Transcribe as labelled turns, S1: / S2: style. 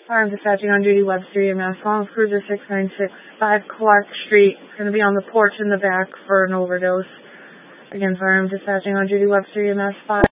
S1: Fire dispatching on duty, Webster EMS, Long Cruiser 6965 Clark Street. Going to be on the porch in the back for an overdose. Again, fire dispatching on duty, Webster EMS 5.